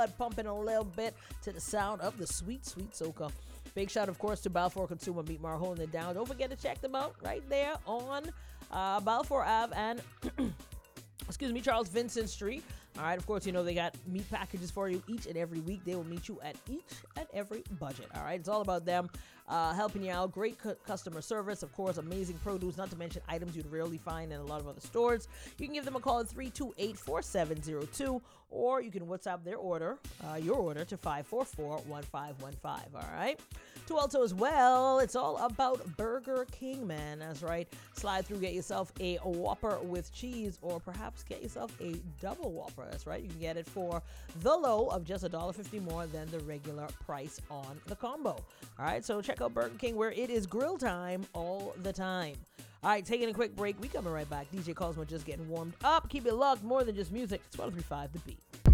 pumping a little bit to the sound of the sweet, sweet soca. Big shout, of course, to Balfour Consumer Meat Mar holding it down. Don't forget to check them out right there on Balfour Ave and Charles Vincent Street. All right, of course, you know they got meat packages for you each and every week. They will meet you at each and every budget. All right, it's all about them helping you out. Great customer service, of course, amazing produce, not to mention items you'd rarely find in a lot of other stores. You can give them a call at 328-4702, or you can WhatsApp their order, your order, to 544-1515. All right. To also as well, it's all about Burger King, man. That's right. Slide through, get yourself a Whopper with cheese, or perhaps get yourself a double Whopper. That's right. You can get it for the low of just $1.50 more than the regular price on the combo. All right. So check out Burger King, where it is grill time all the time. All right. Taking a quick break. We coming right back. DJ Cosmo just getting warmed up. Keep it locked. More than just music. It's 103.5 The Beat.